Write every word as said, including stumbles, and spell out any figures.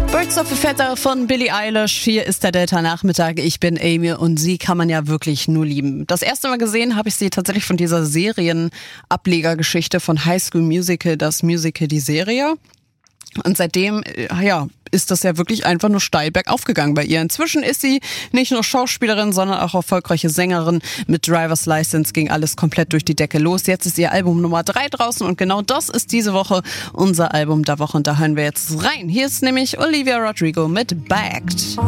Birds of a Feather von Billie Eilish. Hier ist der Delta-Nachmittag. Ich bin Amy und sie kann man ja wirklich nur lieben. Das erste Mal gesehen habe ich sie tatsächlich von dieser Serienablegergeschichte von High School Musical, das Musical, die Serie. Und seitdem, ja, ist das ja wirklich einfach nur steil bergauf gegangen bei ihr. Inzwischen ist sie nicht nur Schauspielerin, sondern auch erfolgreiche Sängerin. Mit Driver's License ging alles komplett durch die Decke los. Jetzt ist ihr Album Nummer drei draußen und genau das ist diese Woche unser Album der Woche. Und da hören wir jetzt rein. Hier ist nämlich Olivia Rodrigo mit Bagged.